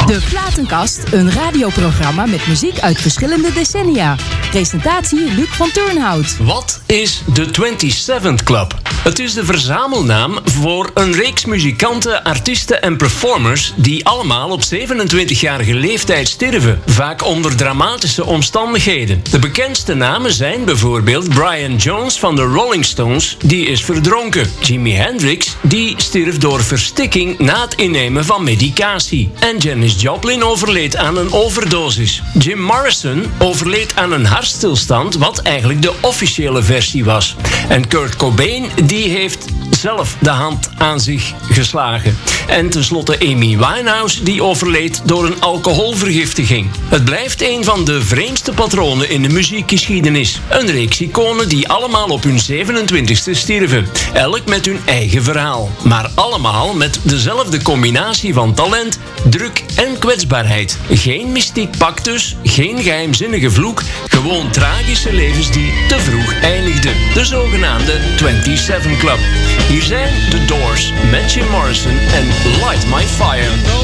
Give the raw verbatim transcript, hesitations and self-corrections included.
De Platenkast, een radioprogramma met muziek uit verschillende decennia. Presentatie Luc van Turnhout. Wat is de twenty-seventh Club? Het is de verzamelnaam voor een reeks muzikanten, artiesten en performers die allemaal op zevenentwintigjarige leeftijd sterven, vaak onder dramatische omstandigheden. De bekendste namen zijn bijvoorbeeld Brian Jones van de Rolling Stones, die is verdronken. Jimi Hendrix, die stierf door verstikking na het innemen van medicatie. En Janis Joplin overleed aan een overdosis. Jim Morrison overleed aan een hartstilstand, wat eigenlijk de officiële versie was. En Kurt Cobain, die heeft zelf de hand aan zich geslagen. En tenslotte Amy Winehouse, die overleed door een alcoholvergiftiging. Het blijft een van de vreemdste patronen in de muziekgeschiedenis. Een reeks iconen die allemaal op hun zevenentwintigste stierven. Elk met hun eigen verhaal. Maar allemaal met dezelfde combinatie van talent, druk en kwetsbaarheid. Geen mystiek pact dus, geen geheimzinnige vloek. Gewoon tragische levens die te vroeg eindigden. De zogenaamde twenty-seven Club. Hier zijn The Doors met Jim Morrison en Light My Fire.